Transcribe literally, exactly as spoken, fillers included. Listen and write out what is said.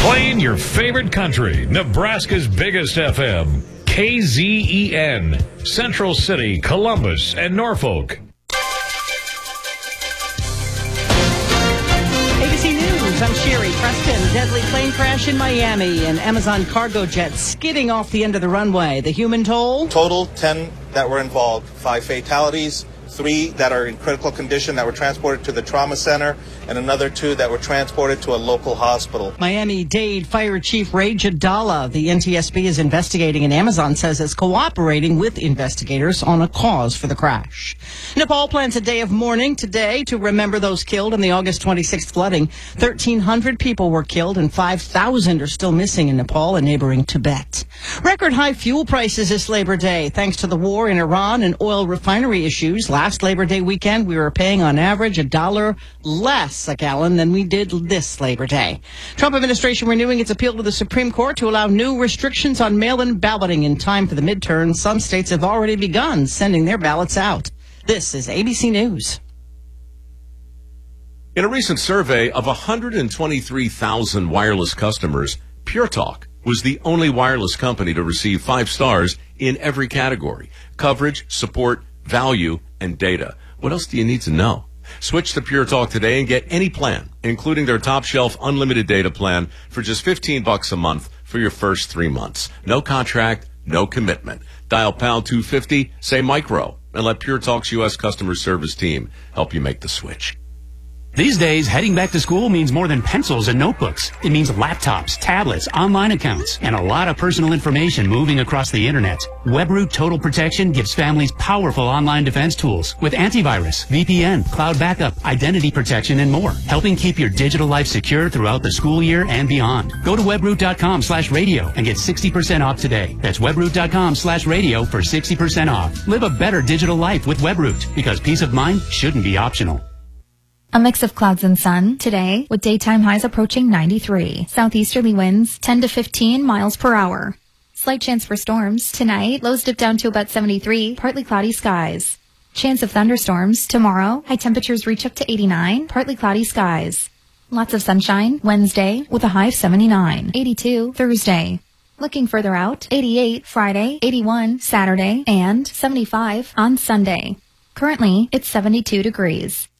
Playing your favorite country, Nebraska's biggest F M, K Z E N, Central City, Columbus, and Norfolk. A B C News, I'm Sherry Preston. Deadly plane crash in Miami. An Amazon cargo jet skidding off the end of the runway. The human toll? Total, ten that were involved. Five fatalities, three that are in critical condition that were transported to the trauma center, and another two that were transported to a local hospital. Miami-Dade Fire Chief Ray Jadala. The N T S B is investigating, and Amazon says it's cooperating with investigators on a cause for the crash. Nepal plans a day of mourning today to remember those killed in the August twenty-sixth flooding. thirteen hundred people were killed and five thousand are still missing in Nepal and neighboring Tibet. Record high fuel prices this Labor Day thanks to the war in Iran and oil refinery issues. Last Labor Day weekend, we were paying on average a dollar less a gallon than we did this Labor Day. Trump administration renewing its appeal to the Supreme Court to allow new restrictions on mail-in balloting in time for the midterms. Some states have already begun sending their ballots out. This is A B C News. In a recent survey of one hundred twenty-three thousand wireless customers, Pure Talk was the only wireless company to receive five stars in every category: coverage, support, value, and data. What else do you need to know? Switch to Pure Talk today and get any plan, including their top shelf unlimited data plan for just fifteen bucks a month for your first three months. No contract, no commitment. Dial pound two fifty, say micro, and let Pure Talk's U S customer service team help you make the switch. These days, heading back to school means more than pencils and notebooks. It means laptops, tablets, online accounts, and a lot of personal information moving across the internet. WebRoot Total Protection gives families powerful online defense tools with antivirus, V P N, cloud backup, identity protection, and more, helping keep your digital life secure throughout the school year and beyond. Go to webroot.com slash radio and get sixty percent off today. That's webroot.com slash radio for sixty percent off. Live a better digital life with WebRoot, because peace of mind shouldn't be optional. A mix of clouds and sun today, with daytime highs approaching ninety-three. Southeasterly winds ten to fifteen miles per hour. Slight chance for storms tonight. Lows dip down to about seventy-three. Partly cloudy skies. Chance of thunderstorms tomorrow. High temperatures reach up to eighty-nine. Partly cloudy skies. Lots of sunshine Wednesday with a high of seventy-nine. eighty-two Thursday. Looking further out, eighty-eight Friday, eighty-one Saturday, and seventy-five on Sunday. Currently, it's seventy-two degrees.